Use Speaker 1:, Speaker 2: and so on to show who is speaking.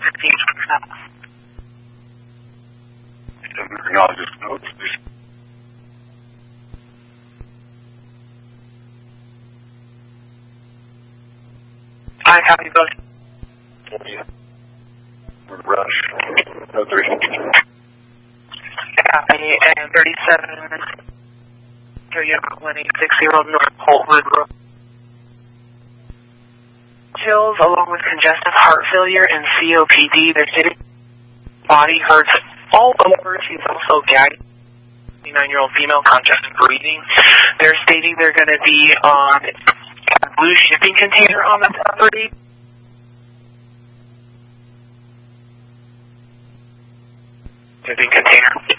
Speaker 1: I copy both.
Speaker 2: Rush. No 3.
Speaker 1: Copy, and 37, Toyota 1860 North Holtwood Road. Chills along with congestive heart failure and COPD. They're hitting body hurts all over. She's also gagged. 29-year-old female, congested breathing. They're stating they're going to be on a blue shipping container on the property. Shipping container.